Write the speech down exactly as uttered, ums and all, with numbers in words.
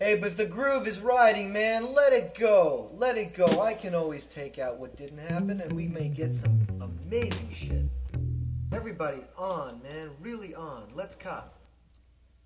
Hey, but if the groove is riding, man, let it go. Let it go. I can always take out what didn't happen, and we may get some amazing shit. Everybody's on, man. Really on. Let's cop.